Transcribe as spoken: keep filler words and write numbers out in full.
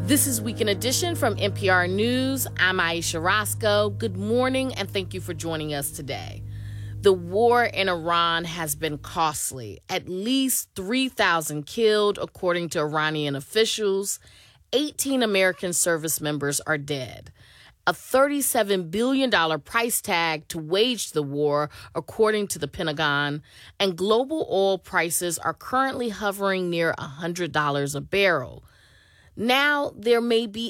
This is Weekend Edition from N P R News. I'm Aisha Roscoe. Good morning, and thank you for joining us today. The war in Iran has been costly. At least three thousand killed, according to Iranian officials. eighteen American service members are dead. A thirty-seven billion dollars price tag to wage the war, according to the Pentagon, and global oil prices are currently hovering near one hundred dollars a barrel. Now, there may be